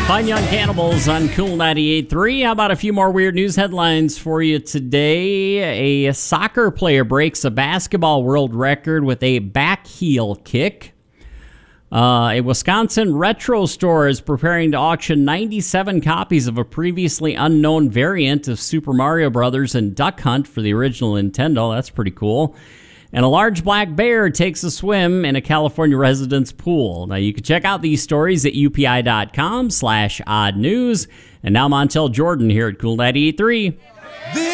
Fine Young Cannibals on Cool 98.3. How about a few more weird news headlines for you today? A soccer player breaks a basketball world record with a back heel kick. A Wisconsin retro store is preparing to auction 97 copies of a previously unknown variant of Super Mario Brothers and Duck Hunt for the original Nintendo. That's pretty cool. And a large black bear takes a swim in a California resident's pool. Now, you can check out these stories at upi.com/odd news. And now Montel Jordan here at Cool 98.3.